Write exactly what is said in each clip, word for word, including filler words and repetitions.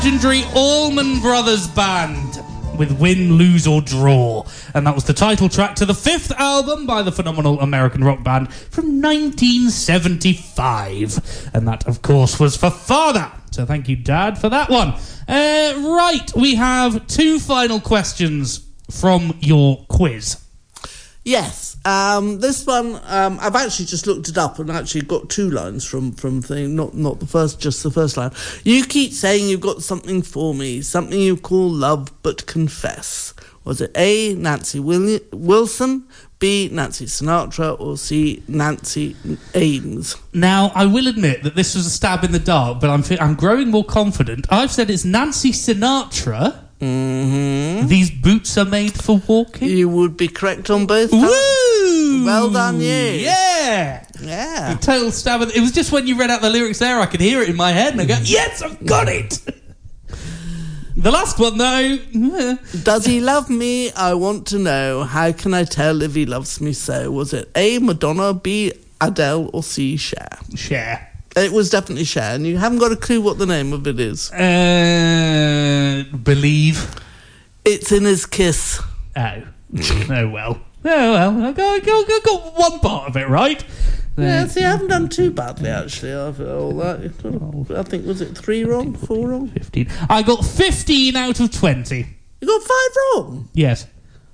legendary Allman Brothers Band with Win, Lose or Draw. And that was the title track to the fifth album by the phenomenal American rock band from nineteen seventy-five. And that, of course, was for Father. So thank you, Dad, for that one. Uh, right, we have two final questions from your quiz. Yes, um, this one, um, I've actually just looked it up and actually got two lines from, from thing, not, not the first, just the first line. You keep saying you've got something for me, something you call love but confess. Was it A, Nancy Willi- Wilson, B, Nancy Sinatra, or C, Nancy Ames? Now, I will admit that this was a stab in the dark, but I'm, I'm growing more confident. I've said it's Nancy Sinatra. Mm-hmm. These boots are made for walking. You would be correct on both. Woo! Well done, you. Yeah. Yeah. A total stab. It was just when you read out the lyrics there, I could hear it in my head, and I go, yes, I've got it. The last one, though. Does he love me? I want to know. How can I tell if he loves me so? Was it A, Madonna, B, Adele, or C, Cher? Cher. It was definitely Cher, and you haven't got a clue what the name of it is. Uh, believe. It's in his kiss. Oh. Oh, well. Oh, well. I got, I got, I got one part of it right. Yeah, see, I haven't done too badly, actually. I've, all that. I think, was it three wrong? Four wrong? fifteen. I got fifteen out of twenty. You got five wrong? Yes.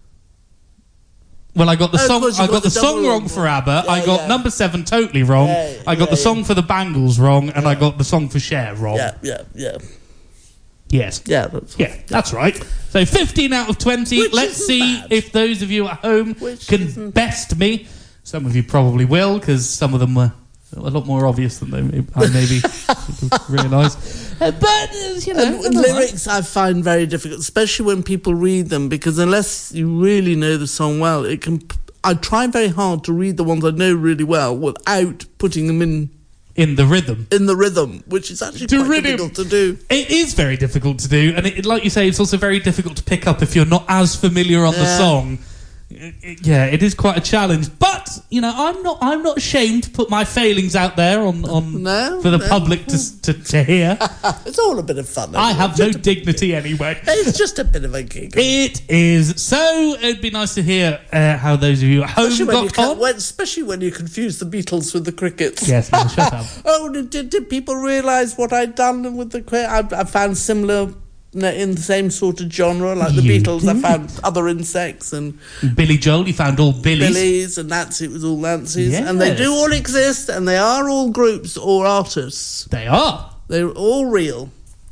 Well, I got the Oh, song. you I got, got the, the song double wrong wrong. for ABBA. Yeah, I got yeah. number seven totally wrong. Yeah, I got yeah, the song yeah. for the Bangles wrong, and I got the song for Cher wrong. Yeah, yeah, yeah. Yes. Yeah, that's Yeah, that's right. So fifteen out of twenty. Which Let's isn't see bad. if those of you at home Which can isn't- best me. Some of you probably will, because some of them were a lot more obvious than they, I maybe realise. Uh, but, uh, you know... And, and lyrics I find very difficult, especially when people read them, because unless you really know the song well, it can... I try very hard to read the ones I know really well without putting them in In the rhythm. in the rhythm, which is actually To quite rhythm. difficult to do. It is very difficult to do, and it, like you say, it's also very difficult to pick up if you're not as familiar on the Yeah. song. It- it- yeah, it is quite a challenge, but you know, I'm not. I'm not ashamed to put my failings out there on, on No, for the no. public to, to to hear. It's all a bit of fun. I isn't it? have no Just a bit- dignity anyway. It's just a bit of a giggle. It is. So it'd be nice to hear uh, how those of you at home Especially when, you got can, on. when, especially when you confuse the Beatles with the Crickets. Yes, no, shut up. Oh, did, did, did people realise what I'd done with the Crickets? I, I found similar in the same sort of genre, like the You Beatles. I found other insects and Billy Joel, you found all Billies. Billies and Nancy. It was all Nancy's, and they Yes. do all exist, and they are all groups or artists. They are. They're all real.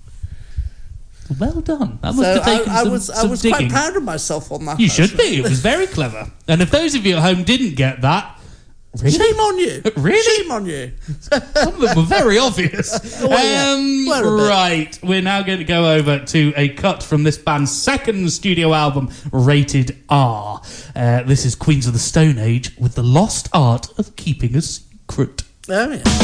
Well done. That must So have taken I, I some, was, I some was digging. quite proud of myself on that. You should actually. be. It was very clever. And if those of you at home didn't get that, really? Shame on you. Really? Shame on you. Some of them were very obvious. Oh, yeah. um, Were a bit. right, we're now going to go over to a cut from this band's second studio album, Rated R. Uh, this is Queens of the Stone Age with The Lost Art of Keeping a Secret. Oh, yeah.